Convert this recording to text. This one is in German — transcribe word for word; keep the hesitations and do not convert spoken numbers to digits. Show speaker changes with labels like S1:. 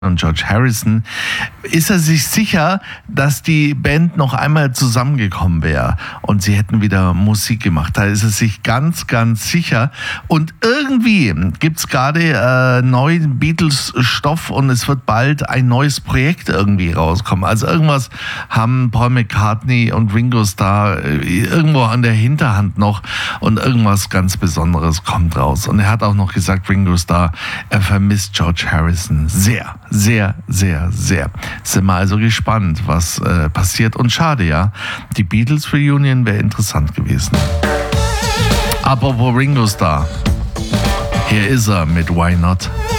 S1: und George Harrison, ist er sich sicher, dass die Band noch einmal zusammengekommen wäre und sie hätten wieder Musik gemacht. Da ist er sich ganz, ganz sicher. Und irgendwie gibt es gerade äh, neuen Beatles-Stoff und es wird bald ein neues Projekt irgendwie rauskommen. Also irgendwas haben Paul McCartney und Ringo Starr äh, irgendwo an der Hinterhand noch und irgendwas ganz Besonderes kommt raus. Und er hat auch noch gesagt, Ringo Starr, er vermisst George Harrison sehr. Sehr, sehr, sehr. Sind wir also gespannt, was äh, passiert. Und schade, ja. Die Beatles Reunion wäre interessant gewesen. Apropos Ringo Starr. Hier ist er mit Why Not?